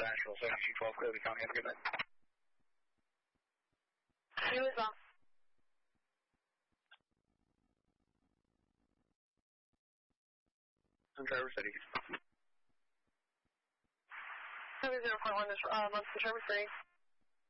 Asheville 7212, clearly County. Have a good night. You as well. And Traverse City. 70.1 is Monster Traverse City.